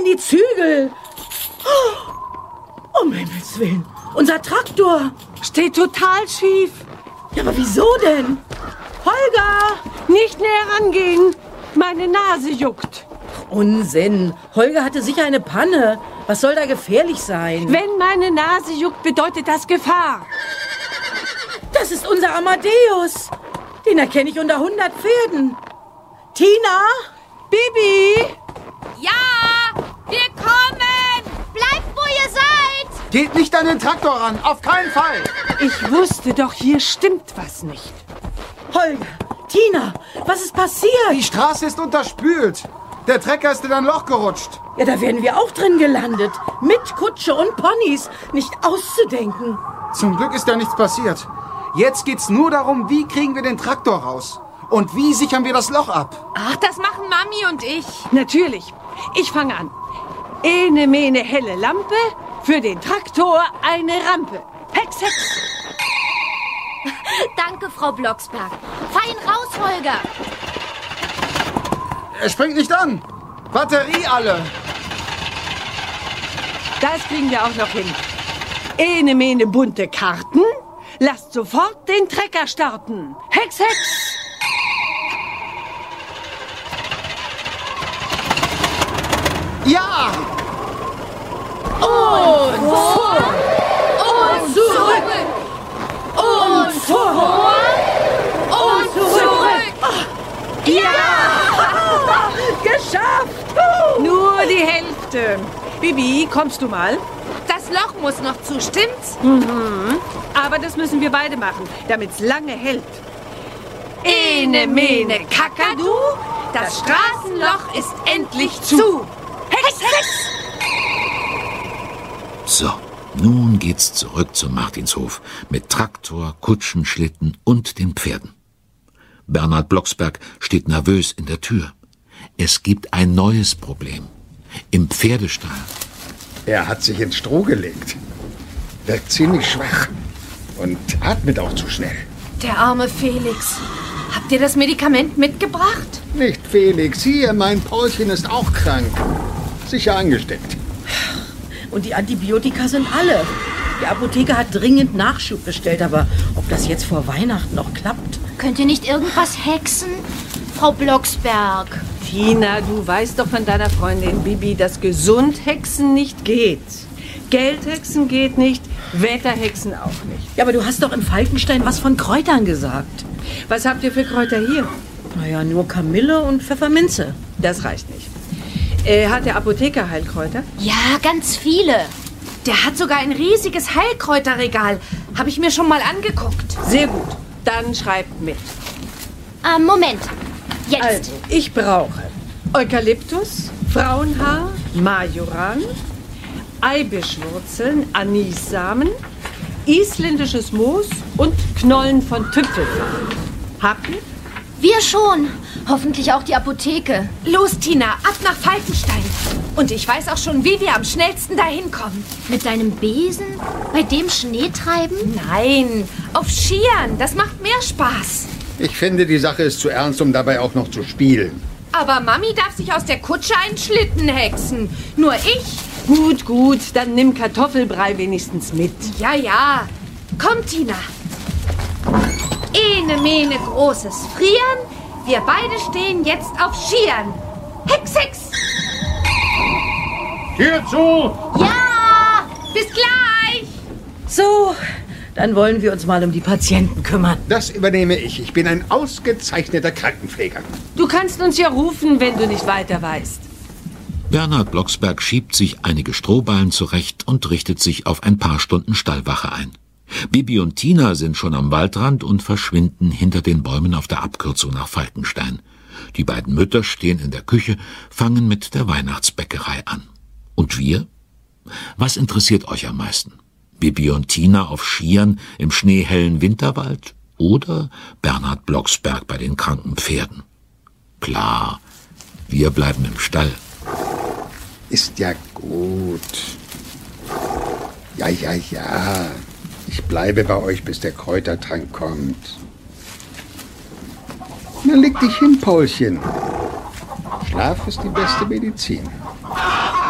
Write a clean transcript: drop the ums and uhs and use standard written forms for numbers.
drehen die Zügel. Oh, um Himmels Willen. Unser Traktor. Steht total schief. Ja, aber wieso denn? Holger! Nicht näher rangehen. Meine Nase juckt. Unsinn. Holger hatte sicher eine Panne. Was soll da gefährlich sein? Wenn meine Nase juckt, bedeutet das Gefahr. Das ist unser Amadeus. Den erkenne ich unter 100 Pferden. Tina? Bibi? Ja, wir kommen! Bleibt, wo ihr seid! Geht nicht an den Traktor ran, auf keinen Fall! Ich wusste doch, hier stimmt was nicht. Holger, Tina, was ist passiert? Die Straße ist unterspült. Der Trecker ist in ein Loch gerutscht. Ja, da wären wir auch drin gelandet. Mit Kutsche und Ponys. Nicht auszudenken. Zum Glück ist da nichts passiert. Jetzt geht's nur darum, wie kriegen wir den Traktor raus? Und wie sichern wir das Loch ab? Ach, das machen Mami und ich. Natürlich. Ich fange an. Ene, mene, helle Lampe. Für den Traktor eine Rampe. Hex, hex. Danke, Frau Blocksberg. Fein raus, Holger. Er springt nicht an. Batterie alle. Das kriegen wir auch noch hin. Ene, mene, bunte Karten. Lasst sofort den Trecker starten. Hex, hex. Ja! Und vor! Und zurück! Und vor! Und zurück! Ja! Geschafft! Nur die Hälfte. Bibi, kommst du mal? Das Loch muss noch zu, stimmt's? Aber das müssen wir beide machen, damit's lange hält. Ene, mene, kakadu. Das Straßenloch ist endlich zu. Hex, hex. So, nun geht's zurück zum Martinshof mit Traktor, Kutschen, Schlitten und den Pferden. Bernhard Blocksberg steht nervös in der Tür. Es gibt ein neues Problem. Im Pferdestall. Er hat sich ins Stroh gelegt. Wirkt ziemlich schwach und atmet auch zu schnell. Der arme Felix. Habt ihr das Medikament mitgebracht? Nicht Felix, hier, mein Paulchen ist auch krank. Sicher angesteckt. Und die Antibiotika sind alle. Die Apotheke hat dringend Nachschub bestellt, aber ob das jetzt vor Weihnachten noch klappt? Könnt ihr nicht irgendwas hexen? Frau Blocksberg. Tina, du weißt doch von deiner Freundin Bibi, dass Gesundhexen nicht geht. Geldhexen geht nicht, Wetterhexen auch nicht. Ja, aber du hast doch in Falkenstein was von Kräutern gesagt. Was habt ihr für Kräuter hier? Naja, nur Kamille und Pfefferminze. Das reicht nicht. Hat der Apotheker Heilkräuter? Ja, ganz viele. Der hat sogar ein riesiges Heilkräuterregal. Habe ich mir schon mal angeguckt. Sehr gut. Dann schreibt mit. Moment. Jetzt. Also, ich brauche Eukalyptus, Frauenhaar, Majoran, Eibischwurzeln, Anissamen, isländisches Moos und Knollen von Tüpfelfarn. Habt ihr? Wir schon. Hoffentlich auch die Apotheke. Los, Tina, ab nach Falkenstein. Und ich weiß auch schon, wie wir am schnellsten dahin kommen. Mit deinem Besen? Bei dem Schneetreiben? Nein, auf Skiern. Das macht mehr Spaß. Ich finde, die Sache ist zu ernst, um dabei auch noch zu spielen. Aber Mami darf sich aus der Kutsche einen Schlitten hexen. Nur ich. Gut, gut. Dann nimm Kartoffelbrei wenigstens mit. Ja, ja. Komm, Tina. Ene, mene, großes Frieren. Wir beide stehen jetzt auf Skiern. Hex, hex. Tür zu! Ja, bis gleich. So, dann wollen wir uns mal um die Patienten kümmern. Das übernehme ich. Ich bin ein ausgezeichneter Krankenpfleger. Du kannst uns ja rufen, wenn du nicht weiter weißt. Bernhard Blocksberg schiebt sich einige Strohballen zurecht und richtet sich auf ein paar Stunden Stallwache ein. Bibi und Tina sind schon am Waldrand und verschwinden hinter den Bäumen auf der Abkürzung nach Falkenstein. Die beiden Mütter stehen in der Küche, fangen mit der Weihnachtsbäckerei an. Und wir? Was interessiert euch am meisten? Bibi und Tina auf Skiern im schneehellen Winterwald oder Bernhard Blocksberg bei den kranken Pferden? Klar, wir bleiben im Stall. Ist ja gut. Ja. Ich bleibe bei euch, bis der Kräutertrank kommt. Na, leg dich hin, Paulchen. Schlaf ist die beste Medizin.